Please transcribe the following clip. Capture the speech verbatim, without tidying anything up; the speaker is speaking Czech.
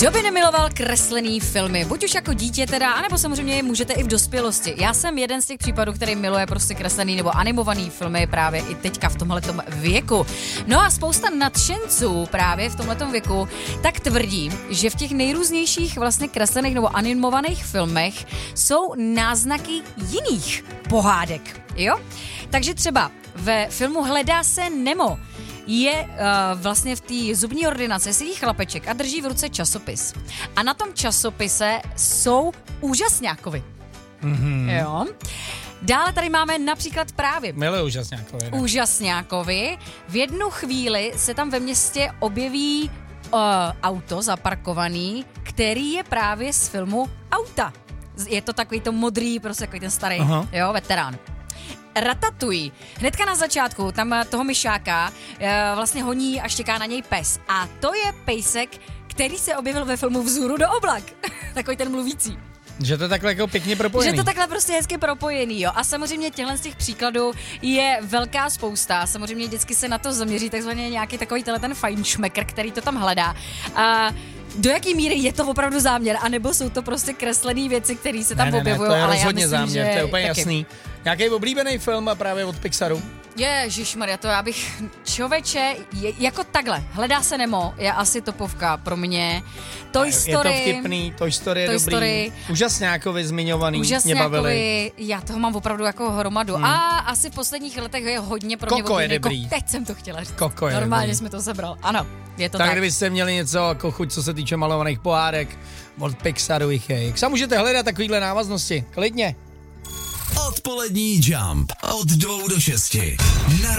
Kdo by nemiloval kreslený filmy, buď už jako dítě teda, anebo samozřejmě můžete i v dospělosti. Já jsem jeden z těch případů, který miluje prostě kreslený nebo animovaný filmy právě i teďka v tomhletom věku. No a spousta nadšenců právě v tomhletom věku tak tvrdí, že v těch nejrůznějších vlastně kreslených nebo animovaných filmech jsou náznaky jiných pohádek, jo? Takže třeba ve filmu Hledá se Nemo je uh, vlastně v té zubní ordinaci sedí chlapeček a drží v ruce časopis. A na tom časopise jsou úžasňákovi. Mm-hmm. Jo. Dále tady máme například právě Miluji úžasňákovi. Ne? Úžasňákovi. V jednu chvíli se tam ve městě objeví uh, auto zaparkovaný, který je právě z filmu Auta. Je to takový to modrý, prostě takový ten starý, Aha. jo, veterán. Ratatouille. Hnedka na začátku tam toho myšáka e, vlastně honí a štěká na něj pes. A to je pejsek, který se objevil ve filmu Vzhůru do oblak. Takový ten mluvící. Že to takhle jako pěkně propojený. Že to takhle prostě hezky propojený, jo. A samozřejmě těchhle z těch příkladů je velká spousta. Samozřejmě vždycky se na to zaměří takzvaně nějaký takový ten fajnšmekr, který to tam hledá. A do jaký míry je to opravdu záměr, anebo jsou to prostě kreslené věci, které se tam ne, ne, objevují, ne, to je ale rozhodně já myslím, záměr, že to je úplně taky. jasný. Nějaký oblíbený film právě od Pixaru? Ježišmarja, to já bych, člověče, je, jako takhle, Hledá se Nemo je asi topovka pro mě. Toy Story. Je to vtipný, Toy Story je Toy dobrý. Story. Úžasňákovi zmiňovaný, Úžasňákovi, mě bavili. já toho mám opravdu jako hromadu. Hmm. A asi v posledních letech je hodně pro mě Koko je oblíbený. dobrý. Ko- teď jsem to chtěla říct. Koko je Normálně dobrý. jsme to sebral, ano, je to tak. tak. Kdybyste měli něco jako chuť, co se týče malovaných pohádek od Pixaru, jich je. Jak můžete hledat takovýhle návaznosti? Klidně. Odpolední Jump od dvou do šesti. Na